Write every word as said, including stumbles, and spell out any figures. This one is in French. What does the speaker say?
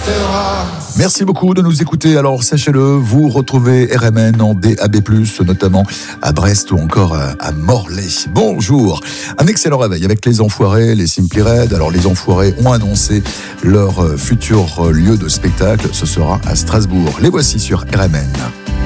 Merci beaucoup de nous écouter. Alors sachez-le, vous retrouvez R M N en D A B plus, notamment à Brest ou encore à Morlaix. Bonjour. Un excellent réveil avec les Enfoirés, les Simply Red. Alors les Enfoirés ont annoncé leur futur lieu de spectacle. Ce sera à Strasbourg. Les voici sur R M N.